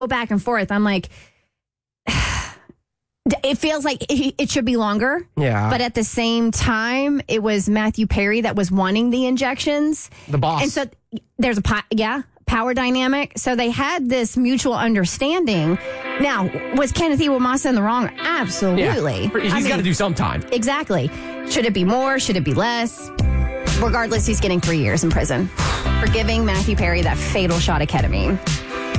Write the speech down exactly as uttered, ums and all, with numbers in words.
go back and forth. I'm like, it feels like it, it should be longer. Yeah. But at the same time, it was Matthew Perry that was wanting the injections. The boss. And so there's a, po- yeah, power dynamic. So they had this mutual understanding. Now, was Kenneth Iwamasa in the wrong? Absolutely. Yeah. He's got to do some time. Exactly. Should it be more? Should it be less? Regardless, he's getting three years in prison for giving Matthew Perry that fatal shot of ketamine.